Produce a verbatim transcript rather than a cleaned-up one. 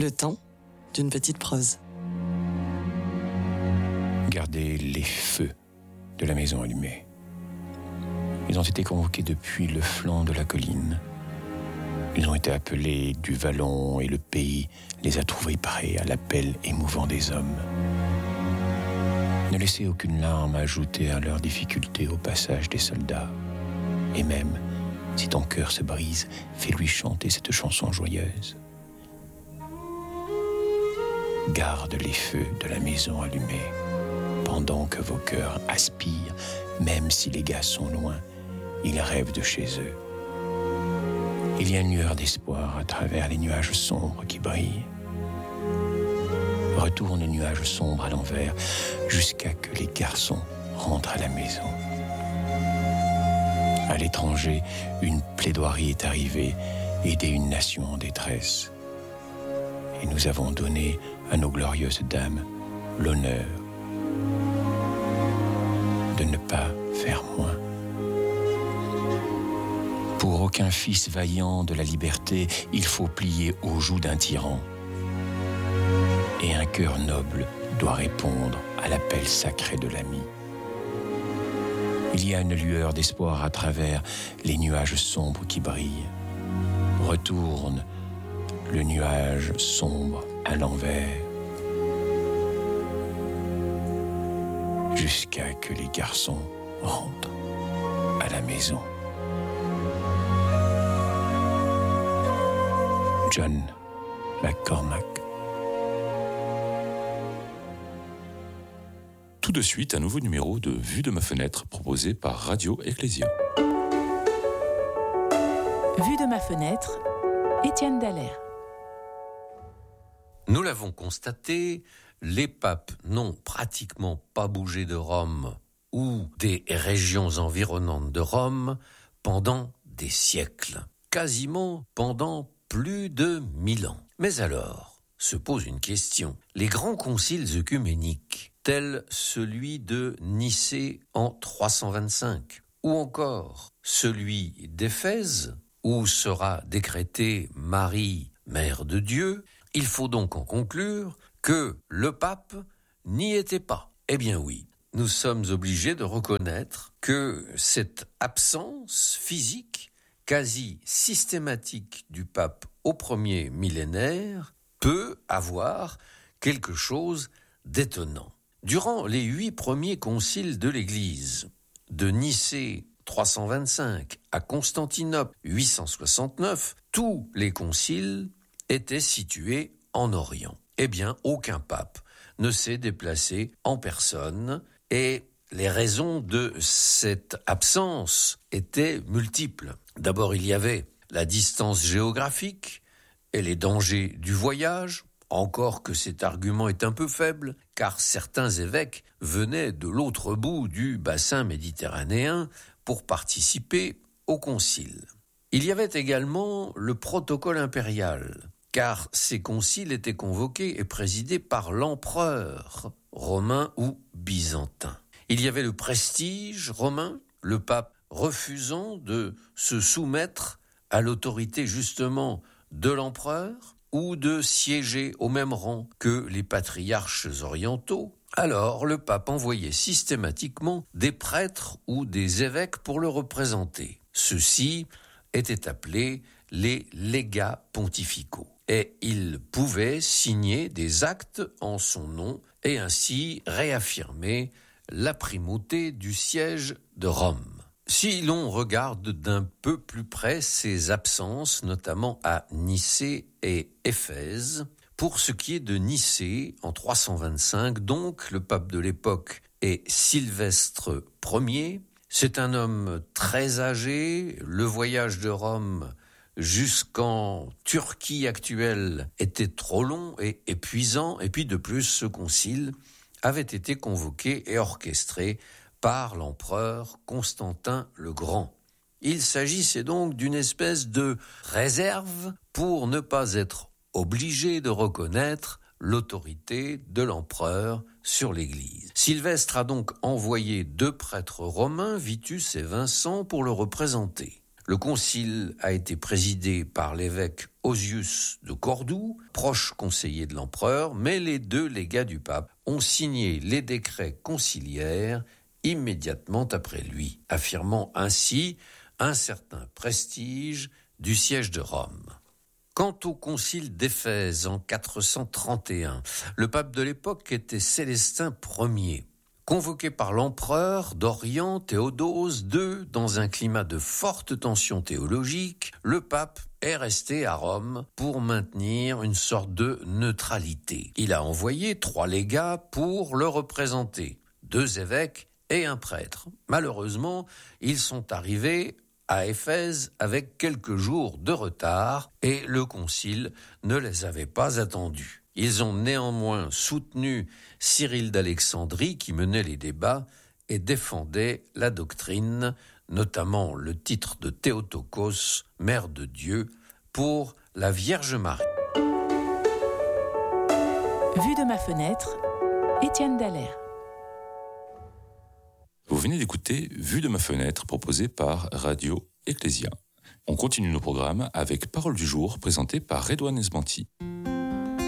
Le temps d'une petite prose. Gardez les feux de la maison allumés. Ils ont été convoqués depuis le flanc de la colline. Ils ont été appelés du vallon et le pays les a trouvés prêts à l'appel émouvant des hommes. Ne laissez aucune larme ajouter à leurs difficultés au passage des soldats. Et même, si ton cœur se brise, fais-lui chanter cette chanson joyeuse. Garde les feux de la maison allumés, pendant que vos cœurs aspirent, même si les gars sont loin, ils rêvent de chez eux. Il y a une lueur d'espoir à travers les nuages sombres qui brillent. Retourne le nuage sombre à l'envers jusqu'à que les garçons rentrent à la maison. À l'étranger, une plaidoirie est arrivée, aider une nation en détresse. Et nous avons donné à nos glorieuses dames l'honneur de ne pas faire moins. Pour aucun fils vaillant de la liberté, il faut plier aux joues d'un tyran. Et un cœur noble doit répondre à l'appel sacré de l'ami. Il y a une lueur d'espoir à travers les nuages sombres qui brillent. Retourne le nuage sombre à l'envers, jusqu'à que les garçons rentrent à la maison. John McCormack. Tout de suite, un nouveau numéro de Vue de ma fenêtre proposé par Radio Ecclésia. Vue de ma fenêtre, Étienne Dallaire. Nous l'avons constaté, les papes n'ont pratiquement pas bougé de Rome ou des régions environnantes de Rome pendant des siècles, quasiment pendant plus de mille ans. Mais alors, se pose une question. Les grands conciles œcuméniques, tels celui de Nicée en trois cent vingt-cinq, ou encore celui d'Éphèse, où sera décrétée Marie, mère de Dieu, il faut donc en conclure que le pape n'y était pas. Eh bien oui, nous sommes obligés de reconnaître que cette absence physique quasi systématique du pape au premier millénaire peut avoir quelque chose d'étonnant. Durant les huit premiers conciles de l'Église, de Nicée trois cent vingt-cinq à Constantinople huit cent soixante-neuf, tous les conciles étaient situés en Orient. Eh bien, aucun pape ne s'est déplacé en personne et les raisons de cette absence étaient multiples. D'abord, il y avait la distance géographique et les dangers du voyage, encore que cet argument est un peu faible, car certains évêques venaient de l'autre bout du bassin méditerranéen pour participer au concile. Il y avait également le protocole impérial, car ces conciles étaient convoqués et présidés par l'empereur romain ou byzantin. Il y avait le prestige romain, le pape refusant de se soumettre à l'autorité justement de l'empereur ou de siéger au même rang que les patriarches orientaux. Alors le pape envoyait systématiquement des prêtres ou des évêques pour le représenter. Ceux-ci étaient appelés les légats pontificaux. Et il pouvait signer des actes en son nom et ainsi réaffirmer la primauté du siège de Rome. Si l'on regarde d'un peu plus près ces absences, notamment à Nicée et Éphèse, pour ce qui est de Nicée, en trois cent vingt-cinq, donc, le pape de l'époque est Sylvestre Ier. C'est un homme très âgé. Le voyage de Rome jusqu'en Turquie actuelle était trop long et épuisant. Et puis de plus, ce concile avait été convoqué et orchestré par l'empereur Constantin le Grand. Il s'agissait donc d'une espèce de réserve pour ne pas être obligé de reconnaître l'autorité de l'empereur sur l'Église. Sylvestre a donc envoyé deux prêtres romains, Vitus et Vincent, pour le représenter. Le concile a été présidé par l'évêque Osius de Cordoue, proche conseiller de l'empereur, mais les deux légats du pape ont signé les décrets conciliaires immédiatement après lui, affirmant ainsi un certain prestige du siège de Rome. Quant au concile d'Éphèse en quatre cent trente et un, le pape de l'époque était Célestin Ier. Convoqué par l'empereur d'Orient Théodose deux dans un climat de forte tension théologique, le pape est resté à Rome pour maintenir une sorte de neutralité. Il a envoyé trois légats pour le représenter, deux évêques et un prêtre. Malheureusement, ils sont arrivés à Éphèse avec quelques jours de retard et le concile ne les avait pas attendus. Ils ont néanmoins soutenu Cyril d'Alexandrie qui menait les débats et défendait la doctrine, notamment le titre de Théotokos, Mère de Dieu, pour la Vierge Marie. Vue de ma fenêtre, Étienne Dallaire. Vous venez d'écouter Vue de ma fenêtre, proposée par Radio Ecclésia. On continue nos programmes avec Parole du jour, présentée par Redouane Esbanti.